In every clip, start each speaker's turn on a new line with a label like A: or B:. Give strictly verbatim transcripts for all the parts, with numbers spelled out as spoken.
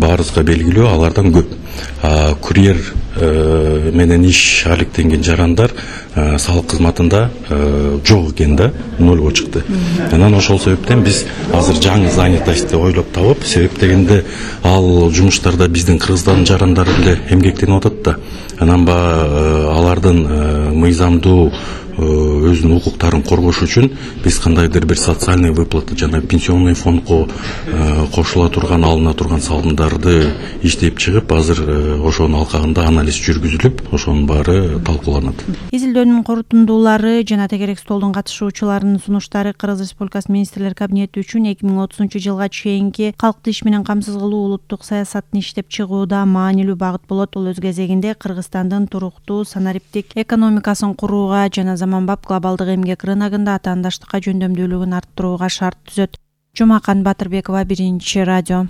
A: баарыбызга белгилүү, алардан көп. Курьер менен иш алектенген жарандар салык кызматында жок экен да, нольго чыкты. Анан ошол себептен биз азыр жаңы занятость ойлоп табып, себеп дегенде ал жумуштарда биздин Кыргызстан жарандары эле эмгектенип атат да. Анан ба алардын мыйзамдуу өзүнүн укуктарын коргош үчүн биз кандайдыр бир социальный выплата жана пенсионный фондко кошула турган, алына турган салымдарды иштеп чыгып, азыр ошонун алкагында анализ жүргүзүлүп, ошонун баары талкууланат.
B: Изилдөөнүн корутундуулары жана тегерек столдун катышуучуларынын сунуштары Кыргыз Республикасы министрлер кабинети үчүн эки миң отузунчу жылга чейинки калкты иш менен камсыз кылуу улуттук саясатын иштеп чыгууда маанилүү багыт болот. Ол өз кезегинде Кыргызстандын туруктуу санариптик экономикасын курууга жана заманбап глобалдык эмгек рыногунда атаандаштыкка жөндөмдүүлүгүн арттырууга шарт түзөт. Жумакан Батырбекова, Биринчи радио.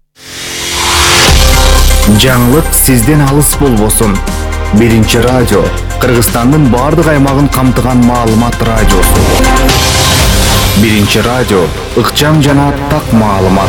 C: Жаңылык сизден алыс болбосун. Биринчи радио Кыргызстандын бардык аймагын камтыган маалымат радиосу. Биринчи радио ыкчам жана так маалымат.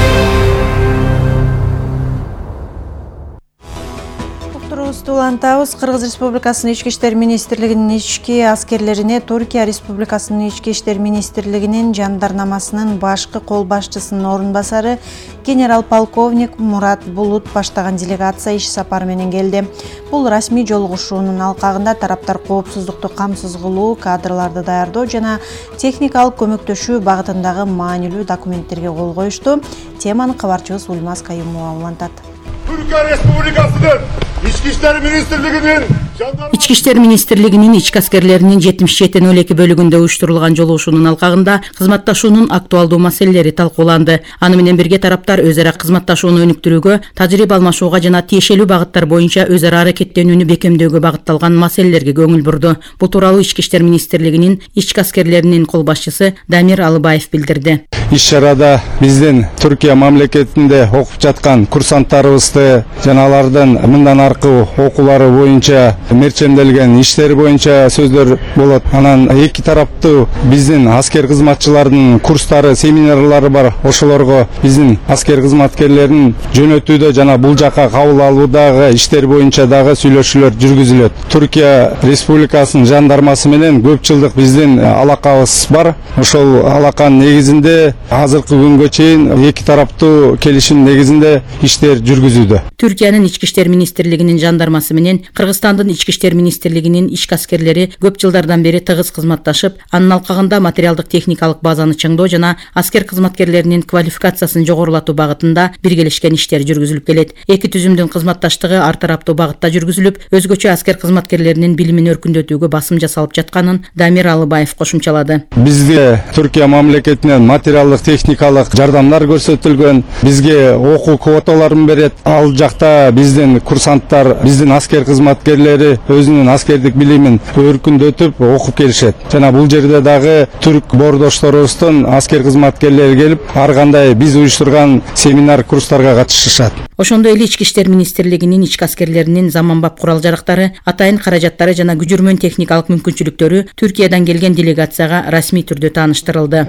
B: Улантабыз. Кыргыз Республикасынын Ички иштер министрлигинин ички аскерлерине Түркия Республикасынын Ички иштер министрлигинин жандармасынын башкы кол башчысынын орун басары генерал-полковник Мурат Булут баштаган делегация иш сапары менен келди. Бул расмий жолугушуунун алкагында тараптар коопсуздукту камсыз кылуу, кадрларды даярдоо жана техникалык көмөктөшүү багытындагы маанилүү документтерге кол коюшту. Теманы кабарчыбыз Ульмаз Каюмова улантат.
D: Türkiye Respublikası'nın İçki İşleri Ministrliği'nin
E: Ички иштер министрлигинин ички аскерлеринин жетимиш жети ноль эки бөлүгүндө уюштурулган жолугушуунун алкагында кызматташуунун актуалдуу маселелери талкууланды. Аны менен бирге тараптар өз ара кызматташууну өнүктүрүүгө, тажрыйба алмашууга жана тиешелүү багыттар боюнча өз ара аракеттенүүнү бекемдөөгө багытталган маселелерге көңүл бурду. Бул тууралуу Ички иштер министрлигинин ички аскерлеринин кол башчысы Дамир Алыбаев билдирди.
F: Иш-чарада биздин Түркия мамлекетинде окуп жаткан курсанттарыбызды жана алардын мындан аркы окуулары боюнча мерчемделген иштери боюнча сөздөр болот. Анан эки тараптуу биздин аскер кызматчылардын курстары, семинарлары бар. Ошолорго биздин аскер кызматкерлерин жөнөтүүдө жана бул жака кабыл алуудагы иштер боюнча дагы сүйлөшүүлөр жүргүзүлөт. Түркия Республикасынын жандармасы менен көп жылдык биздин алакабыз бар. Ошол алаканын негизинде азыркы күнгө чейин эки тараптуу келишим негизинде иштер жүргүзүүдө.
E: Түркиянын ички иштер министрлигинин жандармасы менен Кыргызстандын ички иштер министрлигинин ички аскерлери көп жылдардан бери тыгыз кызматташып, анын алкагында материалдык техникалык базаны чыңдоо жана аскер кызматкерлеринин квалификациясын жогорулатуу багытында биргелешкен иштер жүргүзүлүп келет. Эки түзүмдүн кызматташтыгы ар тараптуу багытта жүргүзүлүп, өзгөчө аскер кызматкерлеринин билимин өркүндөтүүгө басым жасалып жатканын Дамир Алыбаев кошумчалады.
F: Бизге Түркия мамлекетинен материалдык техникалык жардамдар көрсөтүлгөн. Бизге окуу квоталарын берет. Ал жакта биздин курсанттар, биздин аскер кызматкерлери өзүнүн аскердик билимин өркүндөтүп окуп келишет. Жана бул жерде дагы түрк бордошторубуздун аскер кызматкерлери келип, ар кандай биз уюштурган семинар курстарга катышышат.
E: Ошондой эле ички иштер министрлигинин ички аскерлеринин заманбап курал жарактары, атайын каражаттары жана күжүрмөн техникалык мүмкүнчүлүктөрү Түркиядан келген делегацияга расмий түрдө тааныштырылды.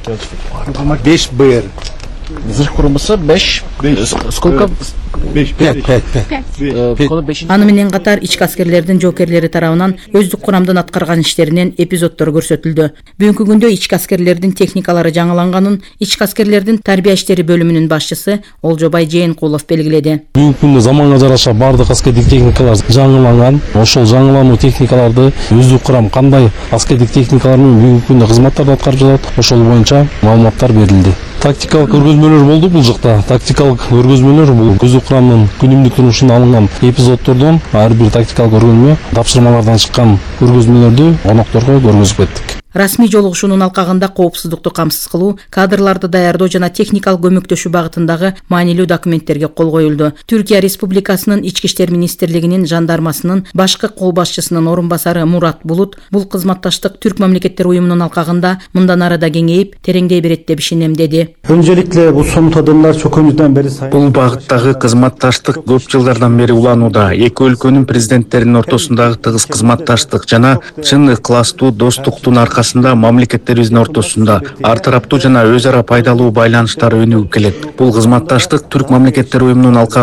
F: беш БР.
G: Зырh курумасы беш. Сколько?
E: Аны менен катар ички аскерлердин жоокерлери тарабынан өздүк курамдын аткарган иштеринен эпизоддор көрсөтүлдү. Бүгүнкү күндө ички аскерлердин техникалары жаңыланганын ички аскерлердин тарбия иштери бөлүмүнүн башчысы Олжобай Жээнкулов белгиледи.
H: Бүгүнкү күндө заманга жараша бардык аскердик техникалар жаңыланган. Ошол жаңылануу техникаларды өздүк курам кандай аскердик техникалар менен бүгүнкү күндө кызматтарды аткарып жатат, ошол боюнча маалыматтар берилди. Тактикалык көргөзмөлөр болду бул жакта. Тактикалык көргөзмөлөр бул өздүк курамдын күнүмдүк турмушунда алынган эпизоддордон ар бир тактикалык көргөзмө, тапшырмалардан чыккан көргөзмөлөрдү конокторго көргөзүп кеттик.
E: Расмий жолугушуунун алкагында коопсуздукту камсыз кылуу, кадрларды даярдоо жана техникалык көмөктөшүү багытындагы маанилүү документтерге кол коюлду. Түркия Республикасынын ички иштер министрлигинин жандармасынын башкы кол башчысынын орун басары Мурат Булут бул кызматташтык түрк мамлекеттер уюмунун алкагында мындан ары да кеңейип, тереңдей берет деп ишенем деди.
I: Öncelikle bu somut adımlar çok önceden beri sayılır.
C: Бул багыттагы кызматташтык көп жылдардан бери уланууда. Эки өлкөнүн президенттеринин ортосундагы тыгыз кызматташтык жана чын ыкластуу достуктун аркасында мамлекеттерибиздин ортосунда ар тараптуу жана өз ара пайдалуу байланыштар өнүгүп келет. Бул кызматташтык түрк мамлекеттер уюмунун алкагында